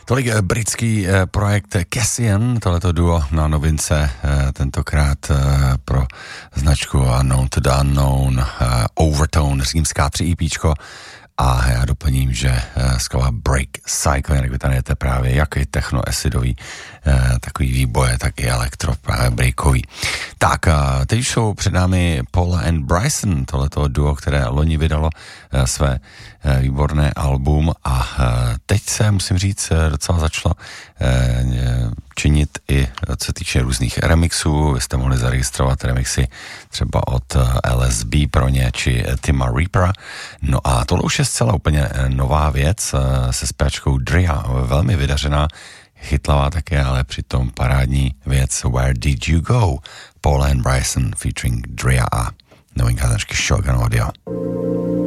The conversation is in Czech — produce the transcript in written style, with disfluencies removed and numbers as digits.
Tolik britský projekt Cassian, tohleto duo na novince, tentokrát pro značku Unknown to the Unknown, Overtone, římská 3 EPčko. A já doplním, že skvělá Break Cycle, jak vy tady jdete právě jak i techno-acidový, takový výboje, tak i elektro, právě breakový. Tak, teď jsou před námi Paula and Bryson, tohleto duo, které loni vydalo své výborné album a teď se, musím říct, docela začalo činit i co se týče různých remixů. Vy jste mohli zaregistrovat remixy třeba od LSB pro ně, či Tima Reapera. No a tohle už je zcela úplně nová věc se zpěvačkou Drea, velmi vydařená, chytlavá také, ale přitom parádní věc Where Did You Go? Paula and Bryson featuring Drea a novinka značky Shogun Audio.